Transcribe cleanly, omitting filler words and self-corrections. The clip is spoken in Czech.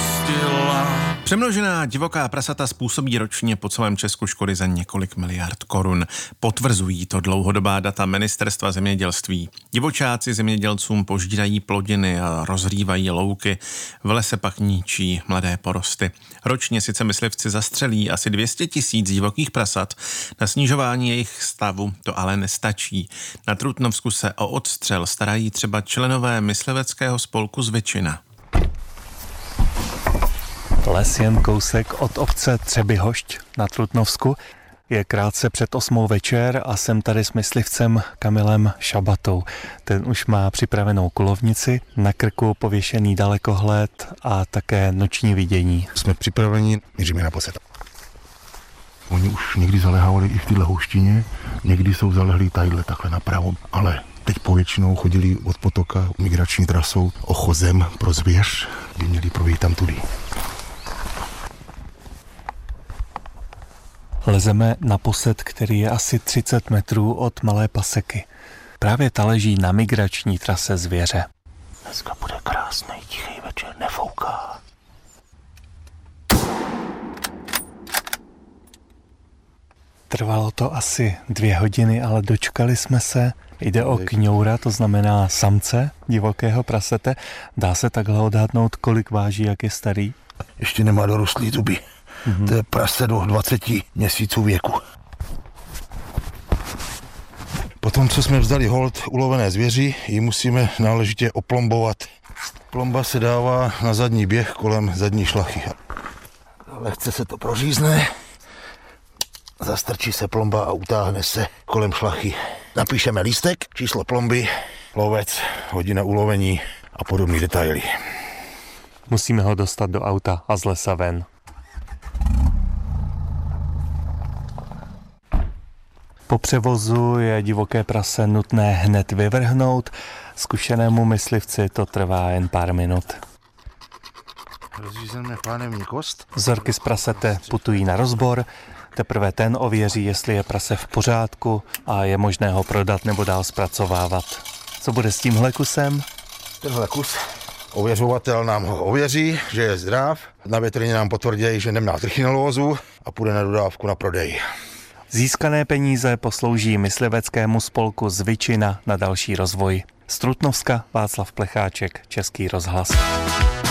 pustila. Přemnožená divoká prasata způsobí ročně po celém Česku škody za několik miliard korun. Potvrzují to dlouhodobá data Ministerstva zemědělství. Divočáci zemědělcům požírají plodiny a rozrývají louky, v lese pak ničí mladé porosty. Ročně sice myslivci zastřelí asi 200 000 divokých prasat, na snižování jejich stavu to ale nestačí. Na Trutnovsku se o odstřel starají třeba členové mysliveckého spolku Zvyčina. Les jen kousek od obce Třebyhošť na Trutnovsku. Je krátce před 8 večer a jsem tady s myslivcem Kamilem Šabatou. Ten už má připravenou kulovnici, na krku pověšený dalekohled a také noční vidění. Jsme připraveni, míříme na posed. Oni už někdy zalehávali i v téhle houštině, někdy jsou zalehlí tadyhle takhle napravo, ale teď povětšinou chodili od potoka migrační trasou ochozem pro zvěř, by měli projít tam tudy. Lezeme na posed, který je asi 30 metrů od Malé Paseky. Právě ta leží na migrační trase zvěře. Dneska bude krásný, tichý večer, nefouká. Trvalo to asi 2 hodiny, ale dočkali jsme se. Jde o kňoura, to znamená samce divokého prasete. Dá se takhle odhadnout, kolik váží, jak je starý? Ještě nemá dorostlý zuby. To je prase do 20 měsíců věku. Potom, co jsme vzdali hold ulovené zvěři, ji musíme náležitě oplombovat. Plomba se dává na zadní běh kolem zadní šlachy. Lehce se to prořízne, zastrčí se plomba a utáhne se kolem šlachy. Napíšeme lístek, číslo plomby, lovec, hodina ulovení a podobné detaily. Musíme ho dostat do auta a z lesa ven. Po převozu je divoké prase nutné hned vyvrhnout. Zkušenému myslivci to trvá jen pár minut. Rozřízeme pánevní kost. Vzorky z prasete putují na rozbor. Teprve ten ověří, jestli je prase v pořádku a je možné ho prodat nebo dál zpracovávat. Co bude s tímhle kusem? Tenhle kus ověřovatel nám ho ověří, že je zdrav. Na větrině nám potvrdí, že nemá trichinelózu a půjde na dodávku na prodej. Získané peníze poslouží mysliveckému spolku Zvyčina na další rozvoj. Z Trutnovska Václav Plecháček, Český rozhlas.